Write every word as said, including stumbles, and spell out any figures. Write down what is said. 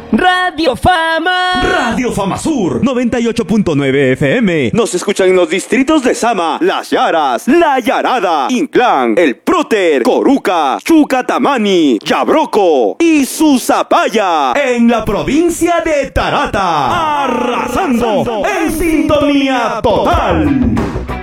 Radio Fama. Radio Fama Sur noventa y ocho punto nueve F M. Nos escuchan en los distritos de Sama, Las Yaras, La Yarada, Inclán, El Próter, Coruca, Chucatamani, Yabroco y Susapaya. En la provincia de Tarata, arrasando en sintonía total.